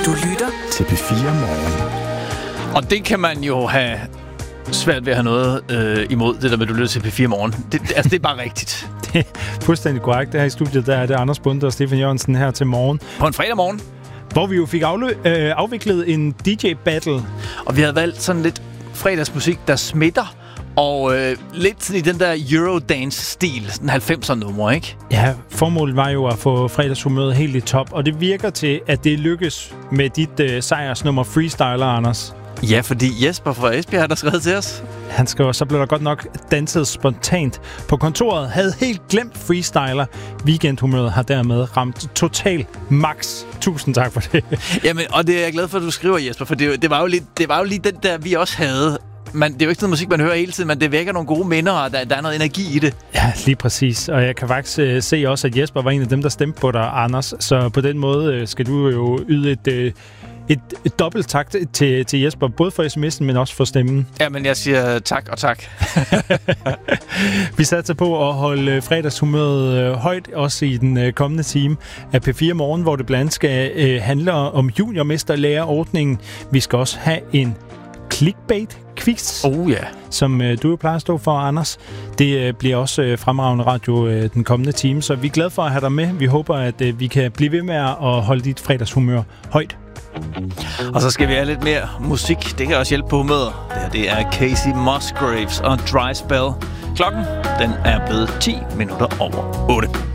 Du lytter til P4 Morgen. Og det kan man jo have svært ved at have noget imod, det der med, du lytter til P4 Morgen. Det er bare rigtigt. Det er fuldstændig korrekt. Det her i studiet, der er det Anders Bunde og Stefan Jørgensen her til morgen. På en fredag morgen. Hvor vi jo fik afviklet en DJ-battle. Og vi havde valgt sådan lidt fredagsmusik, der smitter. Og lidt sådan i den der Eurodance-stil, sådan 90'er-nummer, ikke? Ja, formålet var jo at få fredagshumøret helt i top. Og det virker til, at det lykkes med dit sejrsnummer Freestyler, Anders. Ja, fordi Jesper fra Esbjerg har der skrevet til os. Han skriver, så blev der godt nok danset spontant på kontoret. Havde helt glemt Freestyler. Weekendhumøret har dermed ramt total max. Tusind tak for det. Jamen, og det er jeg glad for, at du skriver, Jesper, for det var jo lige den der, vi også havde. Det er jo ikke sådan musik, man hører hele tiden, men det vækker nogle gode minder, og der er noget energi i det. Ja, lige præcis. Og jeg kan faktisk se også, at Jesper var en af dem, der stemte på dig, Anders. Så på den måde skal du jo yde et dobbelt tak til Jesper, både for sms'en, men også for stemmen. Ja, men jeg siger tak og tak. Vi satser på at holde fredagshumøret højt, også i den kommende time af P4 Morgen, hvor det blandt andet skal handle om juniormesterlærerordningen. Vi skal også have en clickbait-quiz, som du jo plejer at stå for, Anders. Det bliver også fremragende radio den kommende time, så vi er glade for at have dig med. Vi håber, at vi kan blive ved med at holde dit fredagshumør højt. Og så skal vi have lidt mere musik. Det kan også hjælpe på humøret. Det er Casey Musgraves og Dry Spell. Klokken, den er blevet 10 minutter over 8.